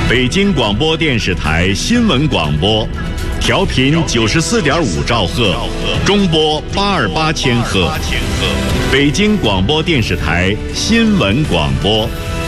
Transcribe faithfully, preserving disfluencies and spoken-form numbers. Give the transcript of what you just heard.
北京广播电视台新闻广播，调频九十四点五兆赫，中波八二八千赫。北京广播电视台新闻广播。